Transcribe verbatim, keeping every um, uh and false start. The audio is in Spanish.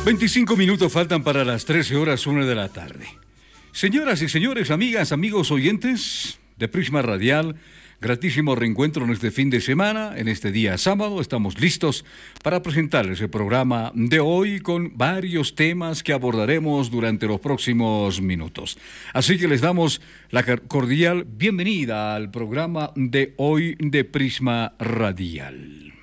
veinticinco minutos faltan para las trece horas, una de la tarde. Señoras y señores, amigas, amigos oyentes de Prisma Radial, gratísimo reencuentro en este fin de semana, en este día sábado. Estamos listos para presentarles el programa de hoy con varios temas que abordaremos durante los próximos minutos. Así que les damos la cordial bienvenida al programa de hoy de Prisma Radial.